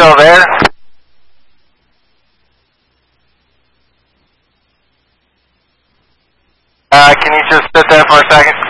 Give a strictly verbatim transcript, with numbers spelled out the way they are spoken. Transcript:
still there? Uh, can you just sit there for a second?